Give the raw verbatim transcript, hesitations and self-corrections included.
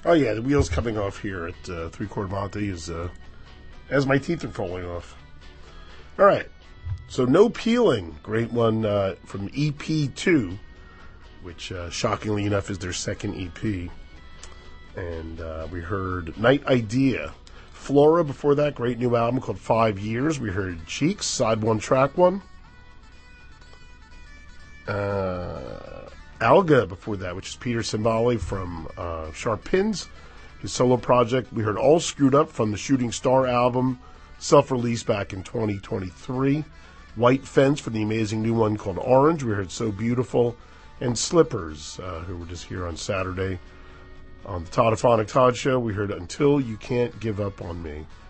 Oh yeah, the wheels coming off here at uh, Three Quarter Monte is uh, as my teeth are falling off. All right, so No Peeling, great one uh, from E P two, which uh, shockingly enough is their second E P. And uh, we heard Night Idea. Flora before that, great new album called Five Years. We heard Cheeks, side one, track one. Uh, Alga before that, which is Peter Cimbali from uh, Sharp Pins, his solo project. We heard All Screwed Up from the Shooting Star album, self-released back in twenty twenty-three. White Fence for the amazing new one called Orange. We heard So Beautiful. And Slippers, uh, who were just here on Saturday. On the Toddophonic Todd Show, we heard Until You Can't Give Up on Me.